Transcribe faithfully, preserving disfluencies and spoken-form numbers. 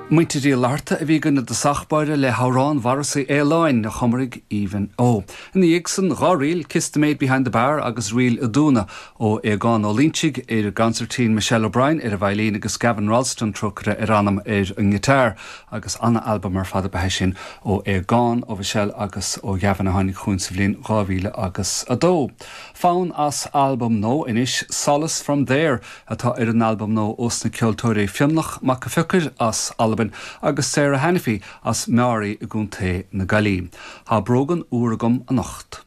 Muinte dí larta a bhí gona de sachbaire le Hárán Varsa Airline na chomarig even ó. In the Ixon, Gharil, Kiss the Maid Behind the Bar, agus Reel Aduna, ó Egan O'Lynchig, er Gansertine Michelle O'Brien, er a Vailín agus Gavin Ralston trocra er anam er an gitar, agus Anna album ar fada behesin ó Egan, ó Michelle agus ó Gavin a Hannig Chúnsivlin, Ghavile agus Adó. Faun as album no inis, Solace from There, atá er an album no os na Ceoltóirí Fionnach, mac a fikir as album agus Sarah Hannify as Mary Gunte na Galí. Ha brogan úragum a nacht.